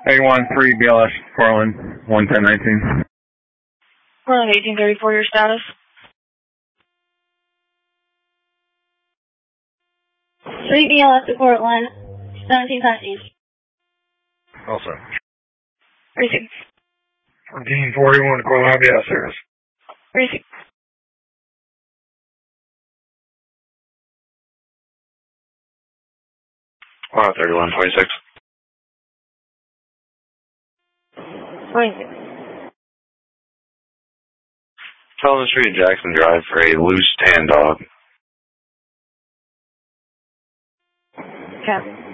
A13 BLS, Portland, 11019. Portland 1834, your status? Three BLS to Portland, 1713. Also. 36. 1441 to Portland IBS service. 36. Wow, 3126. 26. Sullivan Street, Jackson Drive for a loose tan dog. Okay.